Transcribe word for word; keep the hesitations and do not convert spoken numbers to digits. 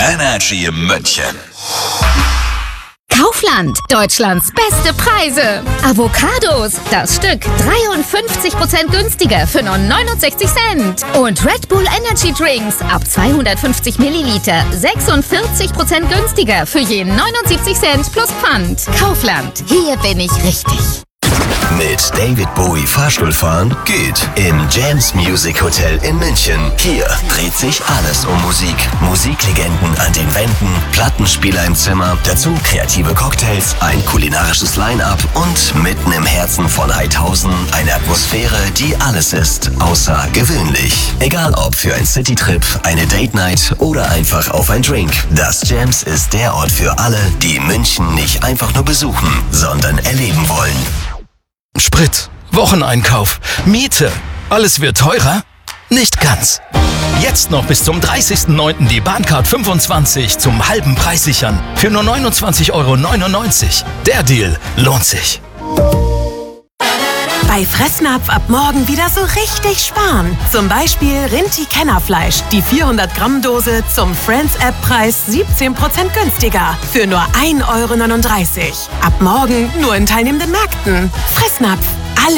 Energy München. Kaufland, Deutschlands beste Preise. Avocados, das Stück dreiundfünfzig Prozent günstiger für nur neunundsechzig Cent. Und Red Bull Energy Drinks ab zweihundertfünfzig Milliliter sechsundvierzig Prozent günstiger für je neunundsiebzig Cent plus Pfand. Kaufland, hier bin ich richtig. Mit David Bowie Fahrstuhlfahren geht im Jams Music Hotel in München. Hier dreht sich alles um Musik. Musiklegenden an den Wänden, Plattenspieler im Zimmer, dazu kreative Cocktails, ein kulinarisches Line-Up und mitten im Herzen von Heidhausen eine Atmosphäre, die alles ist, außer gewöhnlich. Egal ob für ein Citytrip, eine Date Night oder einfach auf ein Drink. Das Jams ist der Ort für alle, die München nicht einfach nur besuchen, sondern erleben wollen. Sprit, Wocheneinkauf, Miete, alles wird teurer? Nicht ganz. Jetzt noch bis zum dreißigsten neunten die Bahncard fünfundzwanzig zum halben Preis sichern. Für nur neunundzwanzig Euro neunundneunzig. Der Deal lohnt sich. Bei Fressnapf ab morgen wieder so richtig sparen. Zum Beispiel Rinti-Kennerfleisch. Die vierhundert Gramm Dose zum Friends-App-Preis siebzehn Prozent günstiger. Für nur ein Euro neununddreißig. Ab morgen nur in teilnehmenden Märkten. Fressnapf.